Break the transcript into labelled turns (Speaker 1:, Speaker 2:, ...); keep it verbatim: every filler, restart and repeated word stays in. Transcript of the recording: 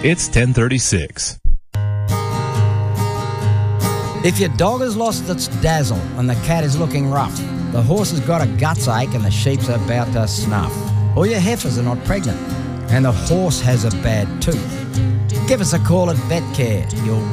Speaker 1: It's ten thirty-six.
Speaker 2: If your dog has lost its dazzle and the cat is looking rough, the horse has got a guts ache and the sheep's about to snuff, or your heifers are not pregnant and the horse has a bad tooth, give us a call at VetCare. You'll